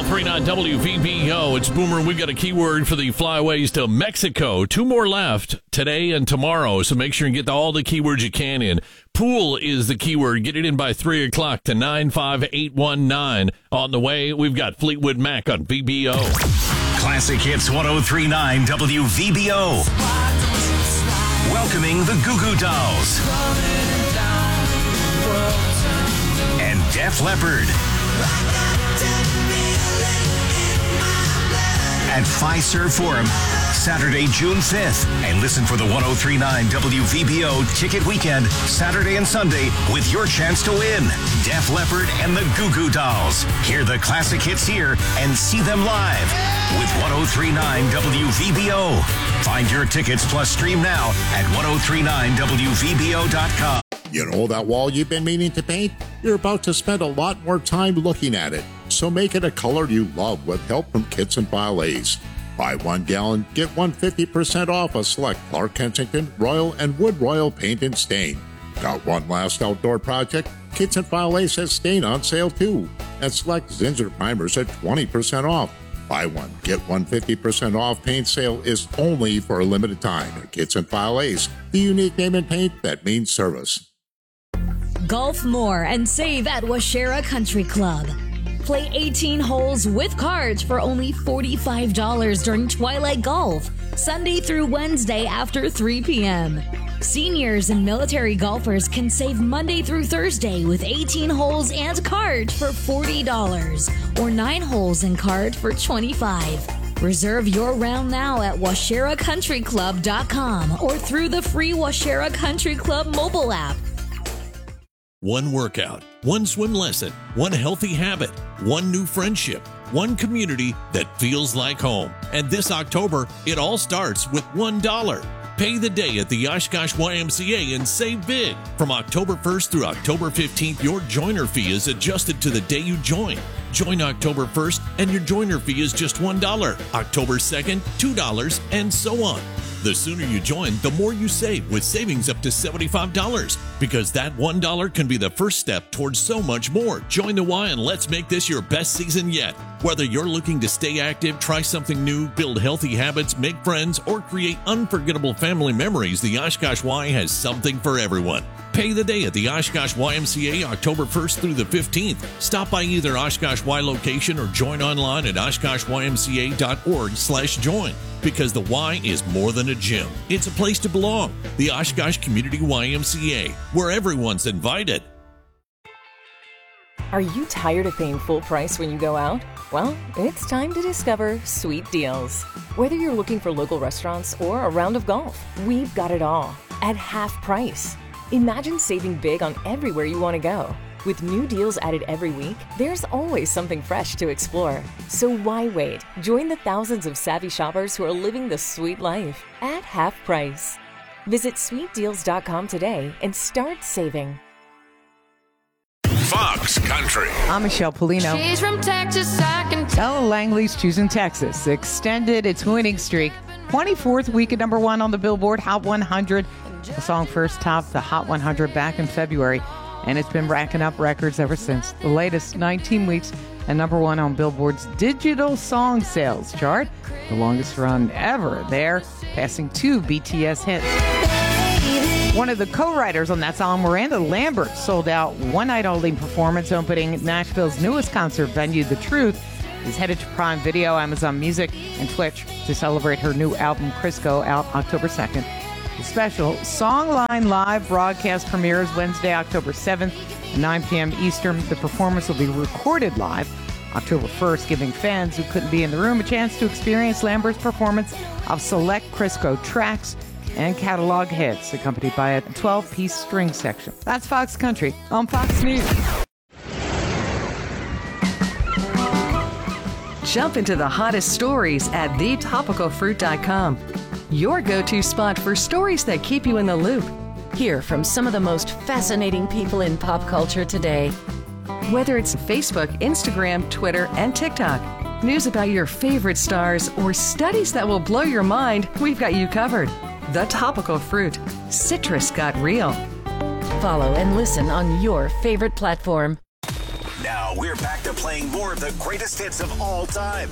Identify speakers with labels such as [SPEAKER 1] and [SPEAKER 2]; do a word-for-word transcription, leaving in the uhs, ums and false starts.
[SPEAKER 1] oh three nine W V B O. It's Boomer. We've got a keyword for the flyways to Mexico. Two more left today and tomorrow, so make sure and get all the keywords you can in. Pool is the keyword. Get it in by three o'clock to nine five eight one nine. On the way, we've got Fleetwood Mac on V B O.
[SPEAKER 2] Classic Hits ten thirty-nine W V B O. Welcoming the Goo Goo Dolls and Def Leppard at Fiserv Forum, Saturday, June fifth. And listen for the ten thirty-nine W V B O Ticket Weekend, Saturday and Sunday, with your chance to win. Def Leppard and the Goo Goo Dolls. Hear the classic hits here and see them live with ten thirty-nine W V B O. Find your tickets plus stream now at ten thirty-nine W V B O dot com.
[SPEAKER 3] You know that wall you've been meaning to paint? You're about to spend a lot more time looking at it. So make it a color you love with help from Kits and File Ace. Buy one gallon, get one fifty percent off a select Clark Kensington, Royal, and Wood Royal paint and stain. Got one last outdoor project? Kits and File Ace has stain on sale too. And select Zinsser primers at twenty percent off. Buy one, get one fifty percent off paint sale is only for a limited time. Kits and File Ace, the unique name in paint that means service.
[SPEAKER 4] Golf more and save at Washera Country Club. Play eighteen holes with cards for only forty-five dollars during Twilight Golf, Sunday through Wednesday after three p.m. Seniors and military golfers can save Monday through Thursday with eighteen holes and cards for forty dollars or nine holes and card for twenty-five dollars. Reserve your round now at washera country club dot com or through the free Washera Country Club mobile app.
[SPEAKER 1] One workout, one swim lesson, one healthy habit, one new friendship, one community that feels like home. And this October, it all starts with one dollar. Pay the day at the Oshkosh Y M C A and save big. From October first through October fifteenth, your joiner fee is adjusted to the day you join. Join October first and your joiner fee is just one dollar. October second, two dollars, and so on. The sooner you join, the more you save, with savings up to seventy-five dollars. Because that one dollar can be the first step towards so much more. Join the Y and let's make this your best season yet. Whether you're looking to stay active, try something new, build healthy habits, make friends, or create unforgettable family memories, the Oshkosh Y has something for everyone. Pay the day at the Oshkosh Y M C A October first through the fifteenth. Stop by either Oshkosh Y location or join online at oshkosh y m c a dot org slash join. Because the Y is more than a gym. It's a place to belong. The Oshkosh Community Y M C A, where everyone's invited.
[SPEAKER 5] Are you tired of paying full price when you go out? Well, it's time to discover Sweet Deals. Whether you're looking for local restaurants or a round of golf, we've got it all at half price. Imagine saving big on everywhere you want to go. With new deals added every week, there's always something fresh to explore. So why wait? Join the thousands of savvy shoppers who are living the sweet life at half price. Visit sweet deals dot com today and start saving.
[SPEAKER 2] Fox Country.
[SPEAKER 6] I'm Michelle Polino.
[SPEAKER 7] She's from Texas, I can
[SPEAKER 6] tell. Ella Langley's choosing Texas. Extended its winning streak. twenty-fourth week at number one on the Billboard Hot one hundred. The song first topped the Hot one hundred back in February, and it's been racking up records ever since. The latest nineteen weeks and number one on Billboard's digital song sales chart. The longest run ever there, passing two B T S hits. One of the co-writers on that song, Miranda Lambert, sold out one-night-only performance opening Nashville's newest concert venue, The Truth, is headed to Prime Video, Amazon Music, and Twitch to celebrate her new album, Crisco, out October second. The special Songline Live broadcast premieres Wednesday, October seventh at nine p.m. Eastern. The performance will be recorded live October first, giving fans who couldn't be in the room a chance to experience Lambert's performance of select Crisco tracks and catalog hits, accompanied by a twelve-piece string section. That's Fox Country on Fox News.
[SPEAKER 8] Jump into the hottest stories at the topical fruit dot com. Your go-to spot for stories that keep you in the loop. Hear from some of the most fascinating people in pop culture today. Whether it's Facebook, Instagram, Twitter, and TikTok, news about your favorite stars, or studies that will blow your mind, we've got you covered. The Topical Fruit. Citrus got real.
[SPEAKER 4] Follow and listen on your favorite platform.
[SPEAKER 2] Now we're We're back to playing more of the greatest hits of all time.